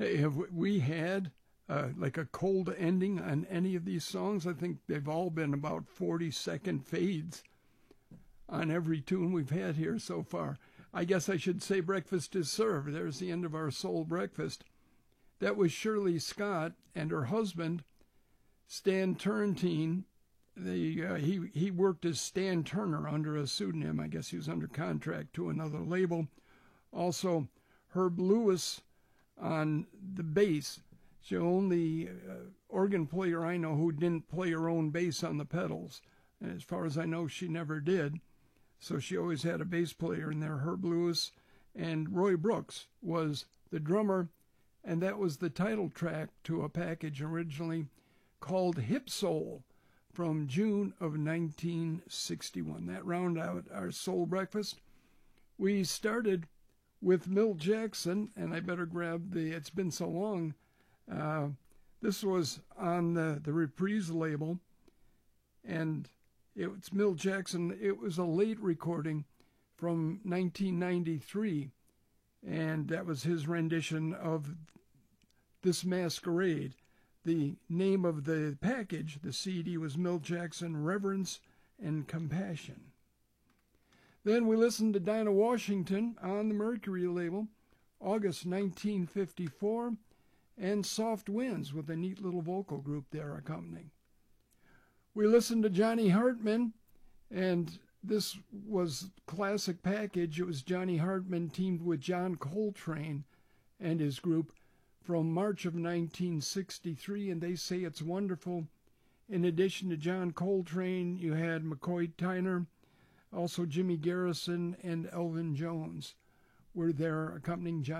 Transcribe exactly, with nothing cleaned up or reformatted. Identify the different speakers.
Speaker 1: Hey, have we had uh, like a cold ending on any of these songs? I think they've all been about forty second fades on every tune we've had here so far. I guess I should say breakfast is served. There's the end of our soul breakfast. That was Shirley Scott and her husband, Stan Turrentine. The, uh, he, he worked as Stan Turner under a pseudonym. I guess he was under contract to another label. Also, Herb Lewis on the bass. She's the only uh, organ player I know who didn't play her own bass on the pedals. And as far as I know, she never did. So she always had a bass player in there, Herb Lewis. And Roy Brooks was the drummer. And that was the title track to a package originally called Hip Soul from June of nineteen sixty-one. That rounded out our soul breakfast. We started with Milt Jackson, and I better grab the, it's been so long. Uh, this was on the, the Reprise label, and it's Milt Jackson. It was a late recording from nineteen ninety-three, and that was his rendition of This Masquerade. The name of the package, the C D, was Milt Jackson, Reverence and Compassion. Then we listened to Dinah Washington on the Mercury label, August nineteen fifty-four, and Soft Winds with a neat little vocal group there accompanying. We listened to Johnny Hartman, and this was classic package. It was Johnny Hartman teamed with John Coltrane and his group from March of nineteen sixty-three, and they say it's wonderful. In addition to John Coltrane, you had McCoy Tyner, also Jimmy Garrison and Elvin Jones were there accompanying John